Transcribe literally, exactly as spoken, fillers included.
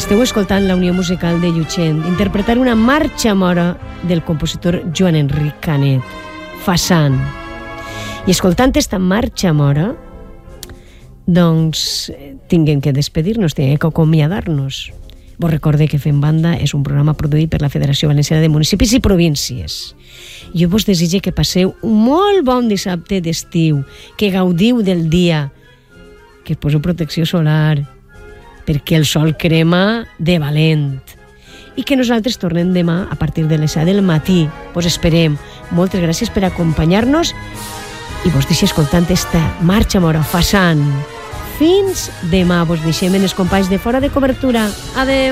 Esteu escoltant la Unió Musical de Llutxent interpretar una marxa mora del compositor Joan Enric Canet, Façan. I escoltant esta marxa mora, doncs tinguem que despedir-nos, tinguem que acomiadar-nos. Vos recorde que Fem Banda és un programa produït per la Federació Valenciana de Municipis i Províncies. Jo vos desitge que passeu un molt bon dissabte d'estiu, que gaudiu del dia, que us poseu protecció solar, perquè el sol crema de valent. I que nosaltres tornem demà a partir de les set del matí. Vos esperem. Moltes gràcies per acompanyar-nos i vos deixo escoltant esta marxa mora, Façan. Fins demà. Vos deixem en els companys de Fora de Cobertura. Adeu.